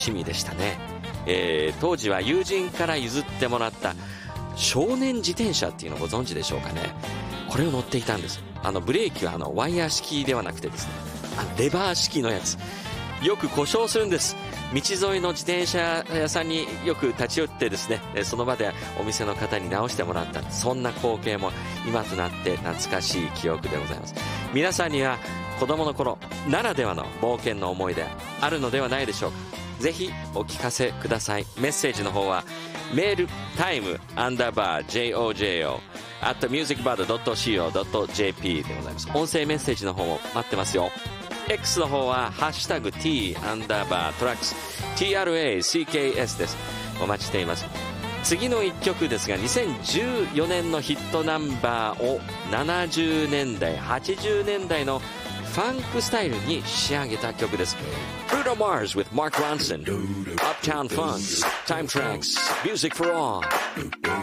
趣味でしたね。当時は友人から譲ってもらった少年自転車っていうのをご存知でしょうかね。これを乗っていたんです。ブレーキはワイヤー式ではなくてですね、レバー式のやつ。よく故障するんです。道沿いの自転車屋さんによく立ち寄ってですね、その場でお店の方に直してもらった、そんな光景も今となって懐かしい記憶でございます。皆さんには子供の頃ならではの冒険の思い出あるのではないでしょうか。ぜひお聞かせください。メッセージの方はメールタイム_JOJO @musicbird.co.jp でございます。音声メッセージの方も待ってますよ。X の方はハッシュタグ T_tracks TRACKS です。お待ちしています。次の1曲ですが、2014年のヒットナンバーを70年代80年代のファンクスタイルに仕上げた曲です。 Bruno Mars with Mark Ronson Uptown Funk Time Tracks Music for All